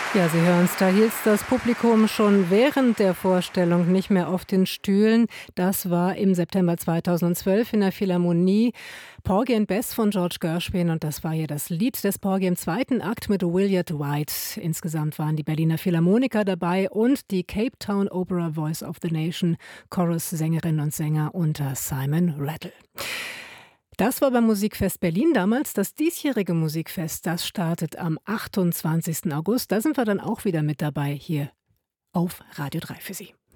Ja, Sie hören es, da hielt das Publikum schon während der Vorstellung nicht mehr auf den Stühlen. Das war im September 2012 in der Philharmonie Porgy and Bess von George Gershwin und das war ja das Lied des Porgy im zweiten Akt mit Willard White. Insgesamt waren die Berliner Philharmoniker dabei und die Cape Town Opera Voice of the Nation Chorus-Sängerinnen und Sänger unter Simon Rattle. Das war beim Musikfest Berlin damals. Das diesjährige Musikfest, das startet am 28. August. Da sind wir dann auch wieder mit dabei hier auf Radio 3 für Sie.